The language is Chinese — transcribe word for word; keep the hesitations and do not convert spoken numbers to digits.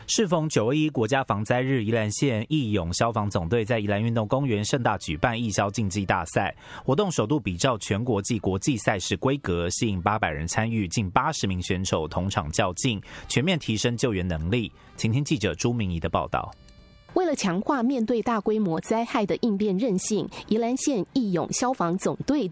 适逢九二一国家防灾日，宜兰县义勇消防总队在宜兰运动公园盛大举办义消竞技大赛，活动首度比照全国际国际赛事规格，吸引八百人参与，近八十名选手同场较劲，全面提升救援能力。请听记者朱明仪的报道。 为了强化面对大规模灾害的应变韧性，宜兰县义勇消防总队